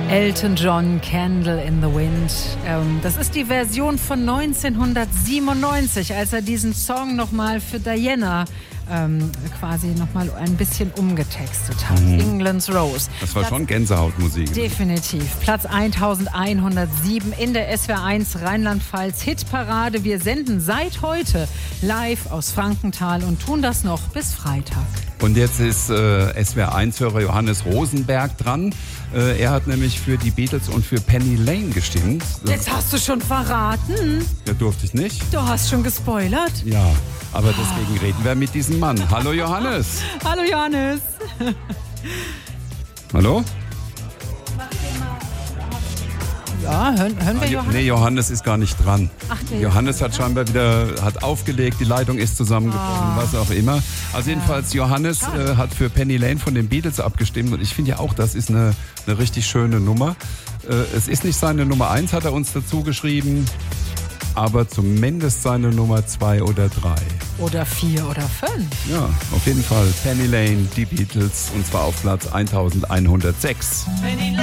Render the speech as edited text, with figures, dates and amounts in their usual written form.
Elton John, Candle in the Wind. Das ist die Version von 1997, als er diesen Song nochmal für Diana quasi nochmal ein bisschen umgetextet hat. England's Rose. Das war schon Gänsehautmusik. Definitiv. Platz 1107 in der SWR1 Rheinland-Pfalz Hitparade. Wir senden seit heute live aus Frankenthal und tun das noch bis Freitag. Und jetzt ist SWR1-Hörer Johannes Rosenberg dran. Er hat nämlich für die Beatles und für Penny Lane gestimmt. Jetzt hast du schon verraten. Ja, durfte ich nicht. Du hast schon gespoilert. Ja, aber deswegen reden wir mit diesem Mann. Hallo Johannes. Hallo Johannes. Hallo? Ja, hören wir Johannes? Nee, Johannes ist gar nicht dran. Ach, der Johannes hat scheinbar hat aufgelegt, die Leitung ist zusammengebrochen, was auch immer. Also jedenfalls, Johannes hat für Penny Lane von den Beatles abgestimmt und ich finde ja auch, das ist eine richtig schöne Nummer. Es ist nicht seine Nummer 1, hat er uns dazu geschrieben, aber zumindest seine Nummer 2 oder 3. Oder 4 oder 5. Ja, auf jeden Fall Penny Lane, die Beatles, und zwar auf Platz 1106. Penny Lane.